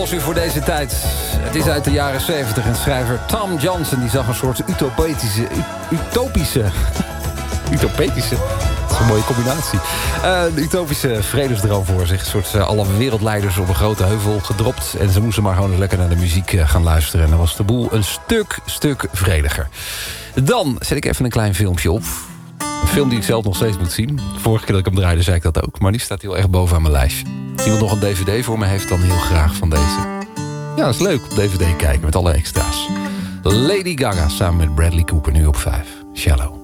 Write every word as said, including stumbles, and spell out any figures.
Als u voor deze tijd. Het is uit de jaren zeventig en schrijver Tom Johnson die zag een soort utopische... utopische... utopische... Dat is een mooie combinatie. Uh, een utopische vredesdroom voor zich. Een soort uh, alle wereldleiders op een grote heuvel gedropt. En ze moesten maar gewoon eens lekker naar de muziek uh, gaan luisteren. En dan was de boel een stuk, stuk vrediger. Dan zet ik even een klein filmpje op. Een film die ik zelf nog steeds moet zien. Vorige keer dat ik hem draaide zei ik dat ook. Maar die staat heel erg bovenaan mijn lijstje. Als iemand nog een dvd voor me heeft, dan heel graag van deze. Ja, dat is leuk. Op dvd kijken met alle extra's. Lady Gaga samen met Bradley Cooper nu op vijf. Shallow.